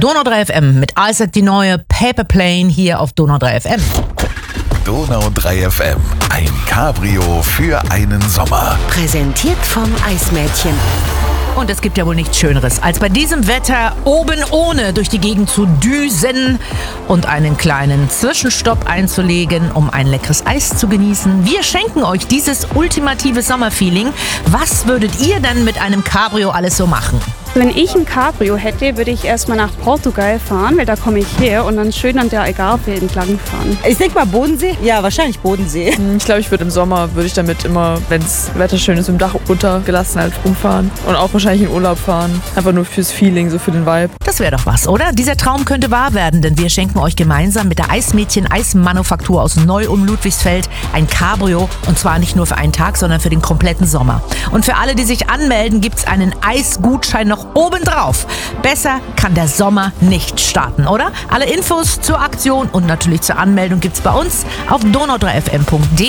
Donau 3 FM mit Isaac die neue Paper Plane hier auf Donau 3 FM. Donau 3 FM, ein Cabrio für einen Sommer. Präsentiert vom Eismädchen. Und es gibt ja wohl nichts Schöneres, als bei diesem Wetter oben ohne durch die Gegend zu düsen und einen kleinen Zwischenstopp einzulegen, um ein leckeres Eis zu genießen. Wir schenken euch dieses ultimative Sommerfeeling. Was würdet ihr denn mit einem Cabrio alles so machen? Wenn ich ein Cabrio hätte, würde ich erstmal nach Portugal fahren, weil da komme ich her, und dann schön an der Algarve entlang fahren. Ich denke mal Bodensee. Ja, wahrscheinlich Bodensee. Ich glaube, im Sommer würde ich damit immer, wenn es Wetter schön ist, mit dem Dach runtergelassen halt rumfahren. Und auch wahrscheinlich in Urlaub fahren. Einfach nur fürs Feeling, so für den Vibe. Das wäre doch was, oder? Dieser Traum könnte wahr werden, denn wir schenken euch gemeinsam mit der Eismädchen Eismanufaktur aus Neu-Ulm-Ludwigsfeld ein Cabrio. Und zwar nicht nur für einen Tag, sondern für den kompletten Sommer. Und für alle, die sich anmelden, gibt es einen Eisgutschein noch obendrauf. Besser kann der Sommer nicht starten, oder? Alle Infos zur Aktion und natürlich zur Anmeldung gibt's bei uns auf donau3fm.de.